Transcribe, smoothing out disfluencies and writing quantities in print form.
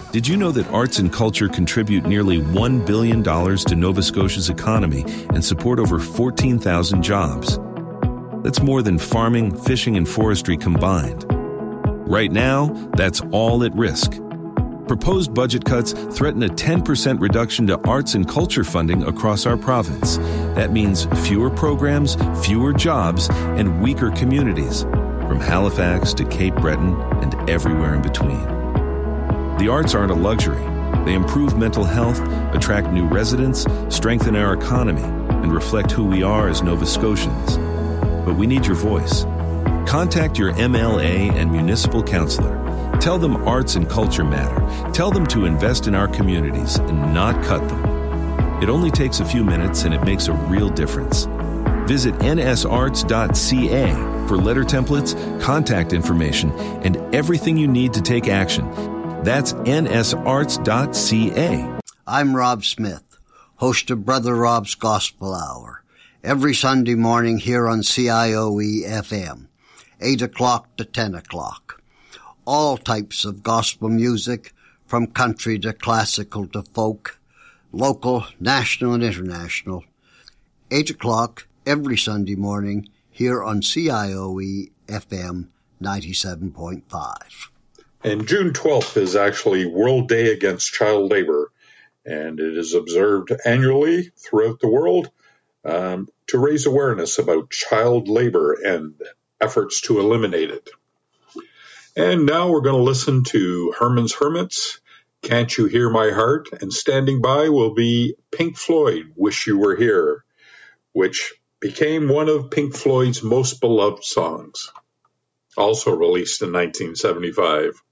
Did you know that arts and culture contribute nearly $1 billion to Nova Scotia's economy and support over 14,000 jobs? That's more than farming, fishing, and forestry combined. Right now, that's all at risk. Proposed budget cuts threaten a 10% reduction to arts and culture funding across our province. That means fewer programs, fewer jobs, and weaker communities, from Halifax to Cape Breton and everywhere in between. The arts aren't a luxury. They improve mental health, attract new residents, strengthen our economy, and reflect who we are as Nova Scotians. But we need your voice. Contact your MLA and municipal councillor. Tell them arts and culture matter. Tell them to invest in our communities and not cut them. It only takes a few minutes and it makes a real difference. Visit nsarts.ca for letter templates, contact information, and everything you need to take action. That's nsarts.ca. I'm Rob Smith, host of Brother Rob's Gospel Hour, every Sunday morning here on CIOE FM, 8 o'clock to 10 o'clock. All types of gospel music, from country to classical to folk, local, national, and international. 8 o'clock every Sunday morning here on CIOE FM 97.5. And June 12th is actually World Day Against Child Labor, and it is observed annually throughout the world to raise awareness about child labor and efforts to eliminate it. And now we're going to listen to Herman's Hermits, Can't You Hear My Heart? And standing by will be Pink Floyd, Wish You Were Here, which became one of Pink Floyd's most beloved songs, also released in 1975.